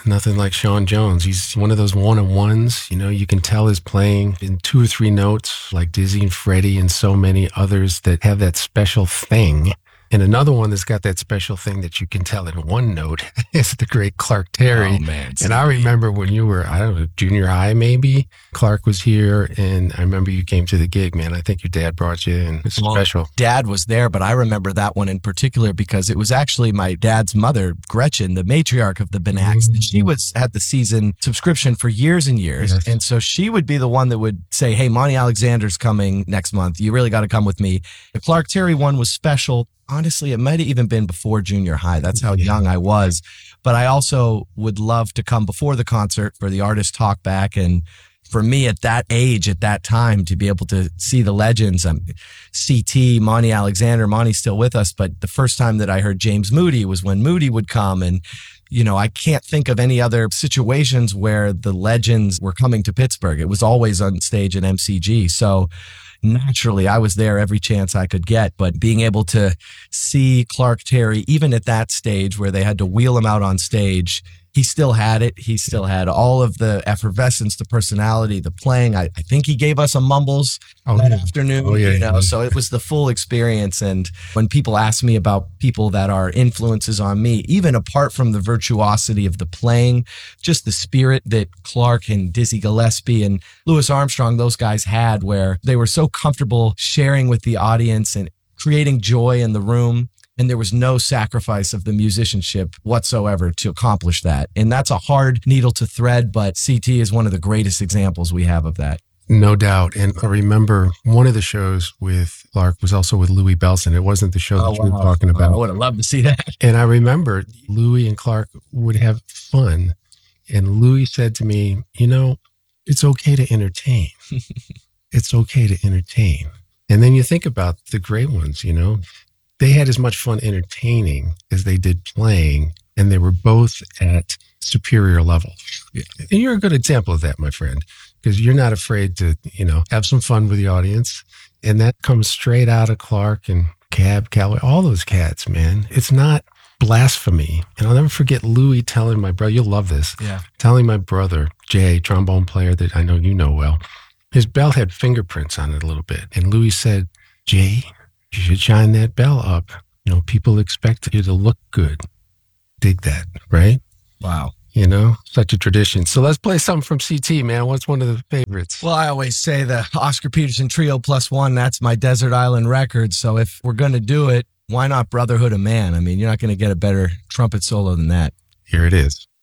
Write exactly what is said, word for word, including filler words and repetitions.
Nothing like Sean Jones. He's one of those one-on-ones, you know, you can tell his playing in two or three notes like Dizzy and Freddie and so many others that have that special thing. And another one that's got that special thing that you can tell in one note is the great Clark Terry. Oh, man. And I remember when you were, I don't know, junior high maybe, Clark was here, and I remember you came to the gig, man. I think your dad brought you in. It's well, special. Dad was there, but I remember that one in particular because it was actually my dad's mother, Gretchen, the matriarch of the Benacks. Mm-hmm. She was had the season subscription for years and years. Yes. And so she would be the one that would say, hey, Monty Alexander's coming next month. You really got to come with me. The Clark Terry one was special. Honestly, it might have even been before junior high. That's how yeah. young I was. But I also would love to come before the concert for the artist talk back. And for me at that age, at that time, to be able to see the legends, um, C T, Monty Alexander, Monty's still with us. But the first time that I heard James Moody was when Moody would come. And, you know, I can't think of any other situations where the legends were coming to Pittsburgh. It was always on stage at M C G. So naturally, I was there every chance I could get, but being able to see Clark Terry, even at that stage where they had to wheel him out on stage, he still had it. He still had all of the effervescence, the personality, the playing. I, I think he gave us a Mumbles oh, that yeah. afternoon, oh, yeah, you know, yeah. so it was the full experience. And when people ask me about people that are influences on me, even apart from the virtuosity of the playing, just the spirit that Clark and Dizzy Gillespie and Louis Armstrong, those guys had, where they were so comfortable sharing with the audience and creating joy in the room. And there was no sacrifice of the musicianship whatsoever to accomplish that. And that's a hard needle to thread, but C T is one of the greatest examples we have of that. No doubt. And I remember one of the shows with Clark was also with Louis Bellson. It wasn't the show that oh, you wow. were talking about. I would have loved to see that. And I remember Louis and Clark would have fun. And Louis said to me, you know, it's okay to entertain. It's okay to entertain. And then you think about the great ones, you know, they had as much fun entertaining as they did playing, and they were both at superior level. And you're a good example of that, my friend, because you're not afraid to, you know, have some fun with the audience. And that comes straight out of Clark and Cab Calloway, all those cats, man. It's not blasphemy. And I'll never forget Louis telling my brother, you'll love this, yeah. telling my brother, Jay, trombone player that I know you know well, his bell had fingerprints on it a little bit. And Louis said, Jay, you should shine that bell up. You know, people expect you to look good. Dig that, right? Wow. You know, such a tradition. So let's play something from C T, man. What's one of the favorites? Well, I always say the Oscar Peterson Trio Plus One, that's my Desert Island record. So if we're going to do it, why not Brotherhood of Man? I mean, you're not going to get a better trumpet solo than that. Here it is.